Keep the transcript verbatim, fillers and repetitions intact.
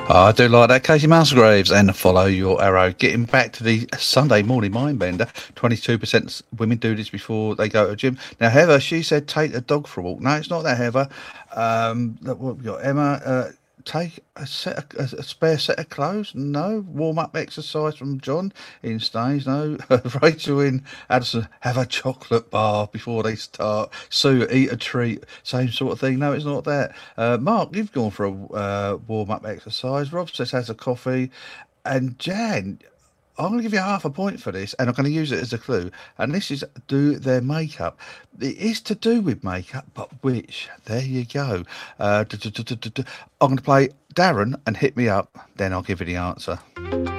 I do like that, Katie Musgraves, and follow your arrow. Getting back to the Sunday morning mind bender, twenty-two percent women do this before they go to the gym. Now, Heather, she said take a dog for a walk. No, it's not that, Heather. Um, what have we got? Emma, uh, take a set of, a, a spare set of clothes. No. Warm up exercise from John in Staines. No. Rachel in Addison, have a chocolate bar before they start. Sue, eat a treat. Same sort of thing. No, it's not that. Uh, Mark, you've gone for a uh, warm up exercise. Rob says has a coffee. And Jan, I'm going to give you half a point for this, and I'm going to use it as a clue. And this is do their makeup. It is to do with makeup, but which? There you go. Uh, I'm going to play Darren and Hit Me Up, then I'll give you the answer.